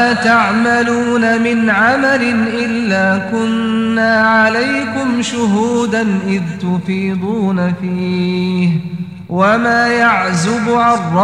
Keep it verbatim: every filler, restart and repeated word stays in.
تعملون من عمل إلا كنا عليكم شهودا إذ تفيضون فيه وما يعزب عن